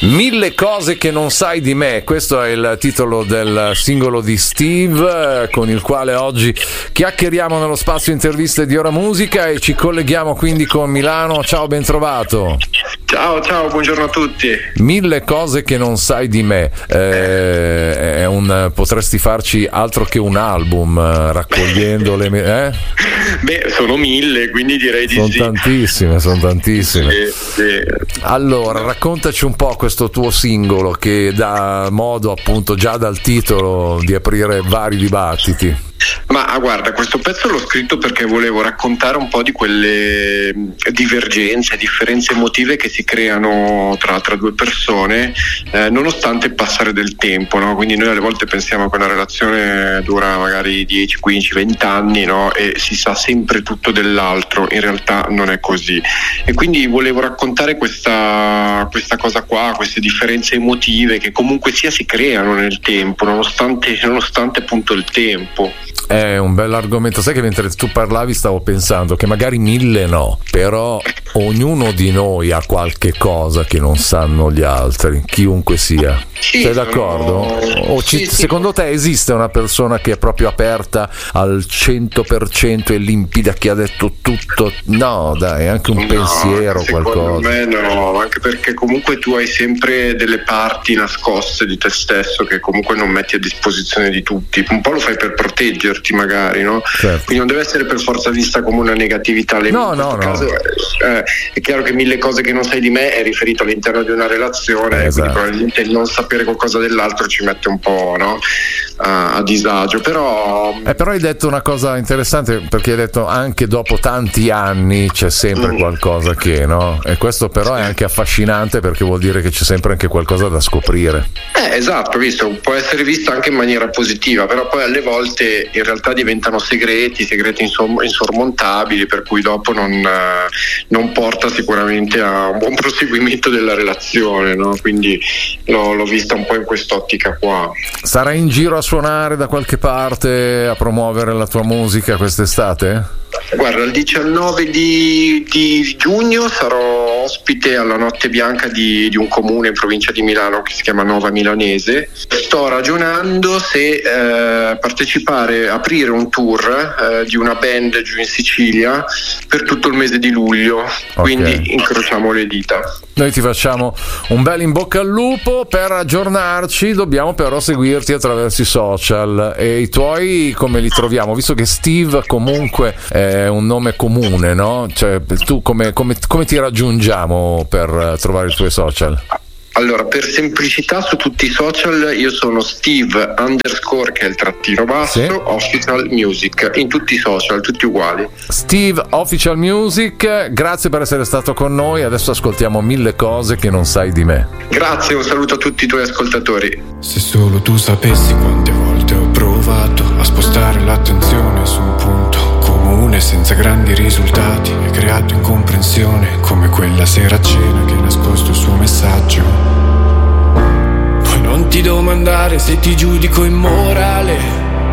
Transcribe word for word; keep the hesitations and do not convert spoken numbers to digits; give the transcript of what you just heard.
Mille cose che non sai di me, questo è il titolo del singolo di Steve, con il quale oggi chiacchieriamo nello spazio interviste di Ora Musica e ci colleghiamo quindi con Milano. Ciao, ben trovato. Ciao, ciao, buongiorno a tutti. Mille cose che non sai di me, eh, è un, potresti farci altro che un album raccogliendo le me- eh? Beh, sono mille, quindi direi di sono sì. tantissime, sono tantissime. Sì, sì. Allora, raccontaci un po' questo tuo singolo che dà modo, appunto, già dal titolo, di aprire vari dibattiti. Ma ah, guarda, questo pezzo l'ho scritto perché volevo raccontare un po' di quelle divergenze, differenze emotive che si creano tra, tra due persone, eh, nonostante il passare del tempo, no? Quindi noi alle volte pensiamo che una relazione dura magari dieci, quindici, venti anni, no? E si sa sempre tutto dell'altro, in realtà non è così. E quindi volevo raccontare questa, questa cosa qua, queste differenze emotive che comunque sia si creano nel tempo, nonostante, nonostante appunto il tempo. È un bell'argomento. Sai che mentre tu parlavi stavo pensando che magari mille no, però ognuno di noi ha qualche cosa che non sanno gli altri, chiunque sia. Sì, sei d'accordo? O ci, sì, sì. Secondo te esiste una persona che è proprio aperta al cento per cento e limpida, che ha detto tutto? No, dai, anche un no, pensiero, secondo qualcosa. me no, anche perché comunque tu hai sempre delle parti nascoste di te stesso che comunque non metti a disposizione di tutti. Un po' lo fai per proteggerti magari, no? Certo. Quindi non deve essere per forza vista come una negatività. Le No, in no, questo no. caso è, eh, è chiaro che mille cose che non sai di me è riferito all'interno di una relazione, Esatto. quindi probabilmente il non sapere qualcosa dell'altro ci mette un po', no? a, a disagio, però Eh, però hai detto una cosa interessante, perché hai detto anche dopo tanti anni c'è sempre Mm. qualcosa che, no? E questo però è anche affascinante, perché vuol dire che c'è sempre anche qualcosa da scoprire. Eh, esatto, visto, può essere visto anche in maniera positiva, però poi alle volte in realtà diventano segreti, segreti insom- insormontabili, per cui dopo non, eh, non porta sicuramente a un buon proseguimento della relazione, no? Quindi l'ho, l'ho vista un po' in quest'ottica qua. Sarai in giro a suonare da qualche parte, a promuovere la tua musica quest'estate? Guarda, il diciannove di, di giugno sarò ospite alla Notte Bianca di, di un comune in provincia di Milano che si chiama Nova Milanese. Sto ragionando se eh, partecipare, aprire un tour eh, di una band giù in Sicilia per tutto il mese di luglio, quindi Ok. incrociamo le dita. Noi ti facciamo un bel in bocca al lupo. Per aggiornarci dobbiamo però seguirti attraverso i social. E i tuoi come li troviamo? Visto che Steve comunque è un nome comune, no? Cioè, tu come, come, come ti raggiungiamo per trovare i tuoi social? Allora, per semplicità su tutti i social io sono Steve underscore, che è il trattino basso, Sì. Official Music, in tutti i social, tutti uguali. Steve Official Music, grazie per essere stato con noi. Adesso ascoltiamo Mille cose che non sai di me. Grazie, un saluto a tutti i tuoi ascoltatori. Se solo tu sapessi quante volte ho provato a spostare l'attenzione su un punto comune senza grandi risultati, hai creato incomprensione come quella sera a cena che hai nascosto il suo messaggio. Poi non ti domandare se ti giudico immorale,